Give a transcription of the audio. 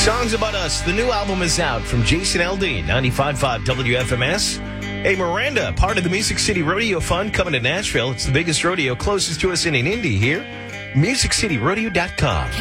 Songs About Us. The new album is out from Jason Aldean, 95.5 WFMS. Hey, Miranda, part of the Music City Rodeo Fund coming to Nashville. It's the biggest rodeo closest to us in Indy here. MusicCityRodeo.com.